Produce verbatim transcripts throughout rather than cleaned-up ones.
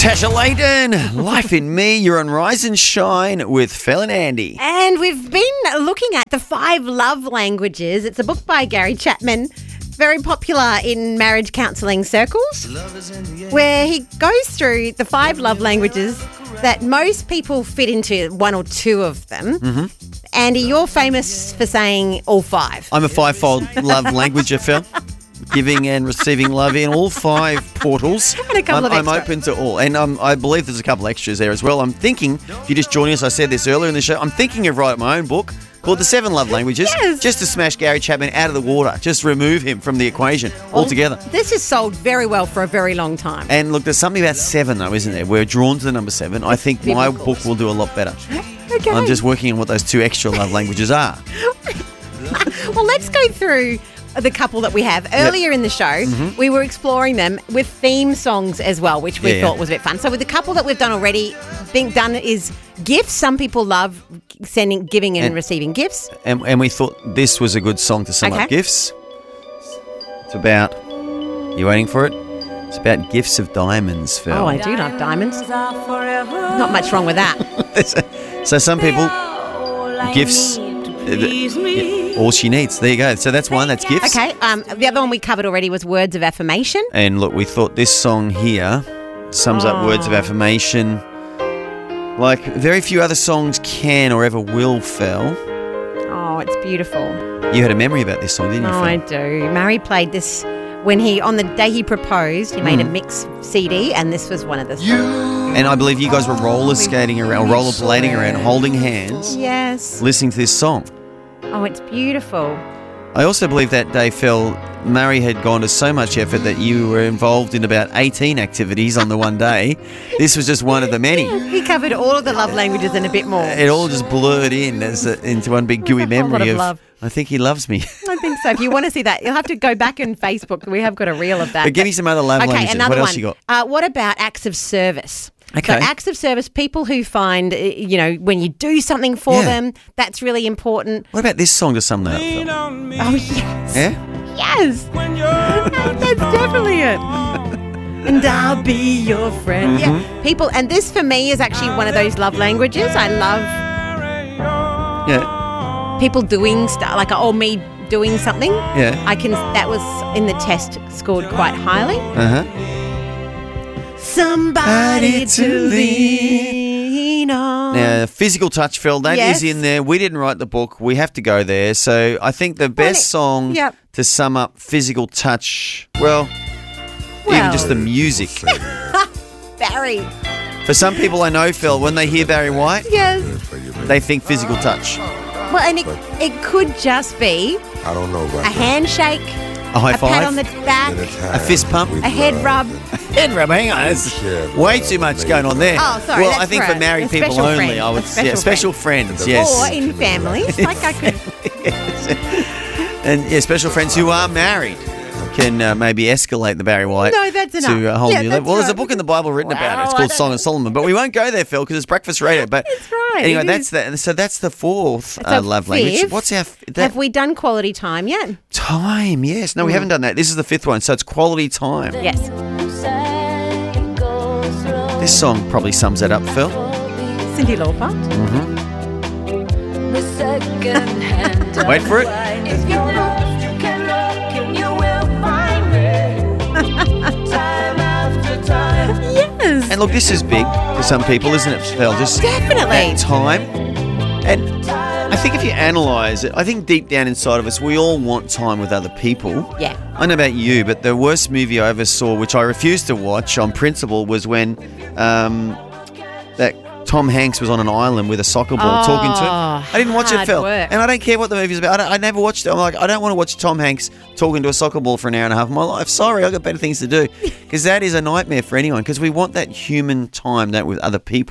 Natasha Layton, Life in Me. You're on Rise and Shine with Phil and Andy. And we've been looking at the five love languages. It's a book by Gary Chapman, very popular in marriage counselling circles, where he goes through the five love languages that most people fit into one or two of them. Mm-hmm. Andy, you're famous for saying all five. I'm a five-fold love languager, Phil. Giving and receiving love in all five portals. And a couple I'm, of I'm extra. open to all. And um, I believe there's a couple extras there as well. I'm thinking, if you're just joining us, I said this earlier in the show, I'm thinking of writing my own book called The Seven Love Languages, Yes. just to smash Gary Chapman out of the water, just remove him from the equation altogether. This has sold very well for a very long time. And look, there's something about seven, though, isn't there? We're drawn to the number seven. I think my biblical. book will do a lot better. Okay. I'm just working on what those two extra love languages are. Well, let's go through the couple that we have. Earlier in the show, mm-hmm. we were exploring them with theme songs as well, which we Yeah, thought yeah. was a bit fun. So with the couple that we've done already, being done is gifts. Some people love sending, giving and, And- receiving gifts. And, and we thought this was a good song to sum Okay. up gifts. It's about, you waiting for it? It's about gifts of diamonds, Phil. Oh, I do love diamonds. Not much wrong with that. So some people, gifts, uh, yeah, all she needs. There you go. So that's one, that's gifts. Okay, um, the other one we covered already was words of affirmation. And look, we thought this song here sums up words of affirmation like very few other songs can or ever will, Phil. Oh, it's beautiful. You had a memory about this song, didn't you, Oh, Phil? I do. Murray played this when he, on the day he proposed, he made a mix C D, and this was one of the songs. And I believe you guys were roller skating around, roller blading around, holding hands, Yes. listening to this song. Oh, it's beautiful. I also believe that day, Phil, Murray had gone to so much effort that you were involved in about eighteen activities on the one day. This was just one of the many. He covered all of the love languages and a bit more. It all just blurred in as a, into one big gooey a whole lot memory of of, love. I think he loves me. I think so. If you want to see that, you'll have to go back on Facebook. We have got a reel of that. But give me some other love okay, languages. another What else one. you got? Uh, what about acts of service? Okay. So acts of service, people who find, uh, you know, when you do something for Yeah. them, that's really important. What about this song to sum that up, Phil? Oh, yes. Yeah? Yes. That's definitely it. And I'll be your friend. Mm-hmm. Yeah. People, and this for me is actually one of those love languages. I love Yeah. people doing stuff, like, oh, me doing something. Yeah. I can, that was in the test scored quite highly. Uh-huh. Somebody to lean on. Now, physical touch, Phil, that Yes. is in there. We didn't write the book. We have to go there. So I think the best it- song yep. to sum up physical touch, well, even Well. just the music. Barry. For some people I know, Phil, when they hear Barry White, Yes. they think physical touch. Well, and it, it could just be I don't know about a handshake, A high a five? pat on the back, A fist pump? a head rub. Head rub, hang on. There's way too much going on there. Oh, sorry, Well, that's I think for for married a people special only, friend, I would a say. Yeah, special special friends, yes. Or in families. Like I could. And yeah, special friends who are married can uh, maybe escalate the Barry White No, that's enough. to a whole Yeah, new that's level. Well, there's a right. book in the Bible written about it. It's Wow, I called don't Song know. of Solomon. But we won't go there, Phil, because it's breakfast radio. But That's right, anyway, it that's is. the, so that's the fourth uh, So love language. fifth, What's our f- that, Have we done quality time yet? time? Yes. No, we haven't done that. This is the fifth one. So it's quality time. Yes. This song probably sums that up, Phil. Cyndi Lauper. Wait for it. Yes. And look, this is big for some people, isn't it, Phil? Just Definitely. that time. And I think if you analyse it, I think deep down inside of us, we all want time with other people. Yeah. I don't know about you, but the worst movie I ever saw, which I refused to watch on principle, was when um, that Tom Hanks was on an island with a soccer ball Oh, talking to him. I didn't watch it, hard Phil. work. And I don't care what the movie's about. I, don't, I never watched it. I'm like, I don't want to watch Tom Hanks talking to a soccer ball for an hour and a half of my life. Sorry, I've got better things to do. Because that is a nightmare for anyone. Because we want that human time that with other people.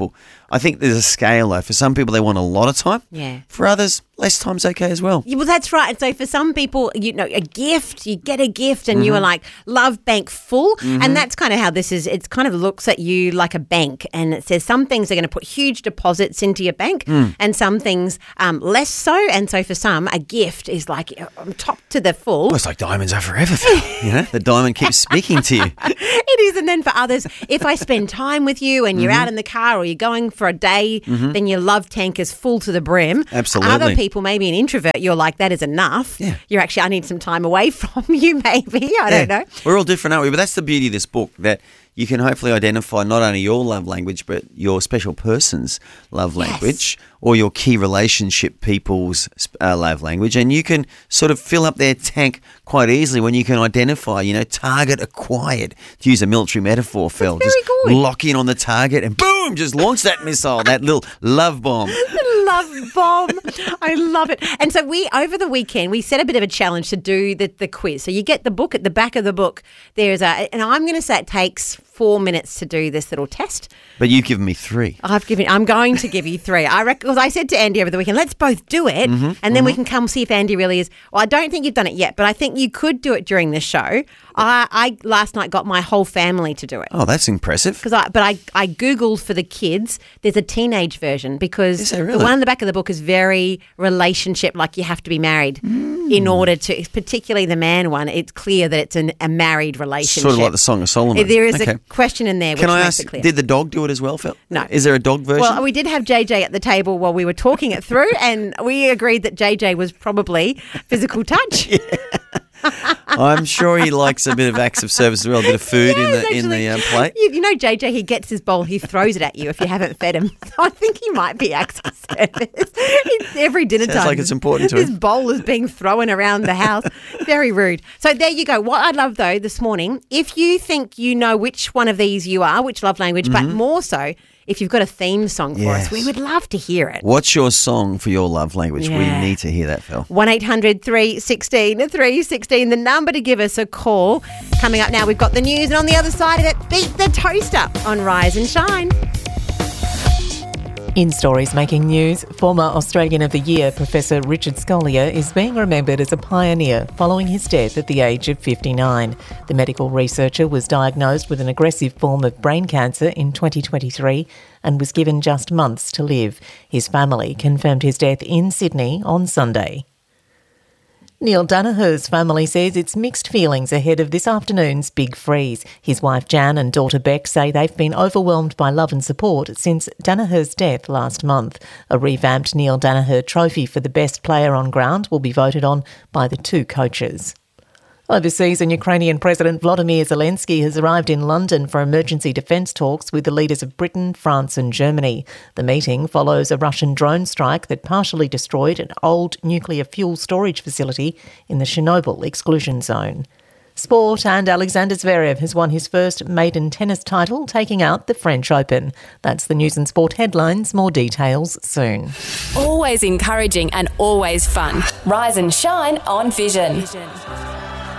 I think there's a scale though. For some people, they want a lot of time. Yeah. For others, less time's okay as well. Yeah, well, that's right. And so for some people, you know, a gift, you get a gift and Mm-hmm. you are like, love bank full. Mm-hmm. And that's kind of how this is. It kind of looks at you like a bank, and it says some things are going to put huge deposits into your bank Mm. and some things um, less so. And so for some, a gift is like um, top to the full. Well, it's like diamonds are forever, Phil. You know, the diamond keeps speaking to you. It is. And then for others, if I spend time with you and you're Mm-hmm. out in the car or you're going for a day, mm-hmm. then your love tank is full to the brim. Absolutely. Other people, maybe an introvert, you're like, that is enough. Yeah. You're actually, I need some time away from you, maybe. I don't know. We're all different, aren't we? But that's the beauty of this book, that you can hopefully identify not only your love language, but your special person's love Yes. language or your key relationship people's uh, love language. And you can sort of fill up their tank quite easily when you can identify, you know, target acquired. To use a military metaphor, Phil. That's very just good. lock in on the target and boom, just launch that missile, that little love bomb. Love bomb. I love it. And so we, over the weekend, we set a bit of a challenge to do the, the quiz. So you get the book. At the back of the book, there's a, and I'm going to say it takes four minutes to do this little test. But you've given me three. I've given, I'm going to give you three. I reckon, because I said to Andy over the weekend, let's both do it, Mm-hmm, and then we can come see if Andy really is. Well, I don't think you've done it yet, but I think you could do it during the show. I, I last night got my whole family to do it. Oh, that's impressive. Because I, but I, I googled for the kids. There's a teenage version because Is there really? the one in the back of the book is very relationship, like you have to be married Mm. in order to. Particularly the man one, it's clear that it's an, a married relationship. Sort of like the Song of Solomon. There is Okay. a question in there which Can I makes ask, it clear. did the dog do it as well, Phil? No. Is there a dog version? Well, we did have J J at the table while we were talking it through, and we agreed that J J was probably physical touch. I'm sure he likes a bit of acts of service as well, a bit of food in Yes, the in the uh, actually. plate. You, you know, J J, he gets his bowl, he throws it at you if you haven't fed him. So I think he might be acts of service. It's every dinner Sounds time. like it's important to His him. bowl is being thrown around the house. Very rude. So there you go. What I love, though, this morning, if you think you know which one of these you are, which love language, but more so, if you've got a theme song for Yes. us, we would love to hear it. What's your song for your love language? Yeah. We need to hear that, Phil. one eight hundred three one six three one six, the number to give us a call. Coming up now, we've got the news, and on the other side of it, Beat the Toaster on Rise and Shine. In stories making news, former Australian of the Year Professor Richard Scolyer is being remembered as a pioneer following his death at the age of fifty-nine. The medical researcher was diagnosed with an aggressive form of brain cancer in twenty twenty-three and was given just months to live. His family confirmed his death in Sydney on Sunday. Neil Danaher's family says it's mixed feelings ahead of this afternoon's big freeze. His wife Jan and daughter Beck say they've been overwhelmed by love and support since Danaher's death last month. A revamped Neil Danaher trophy for the best player on ground will be voted on by the two coaches. Overseas, and Ukrainian President Volodymyr Zelensky has arrived in London for emergency defence talks with the leaders of Britain, France and Germany. The meeting follows a Russian drone strike that partially destroyed an old nuclear fuel storage facility in the Chernobyl exclusion zone. Sport, and Alexander Zverev has won his first maiden tennis title, taking out the French Open. That's the news and sport headlines. More details soon. Always encouraging and always fun. Rise and shine on Vision. Vision.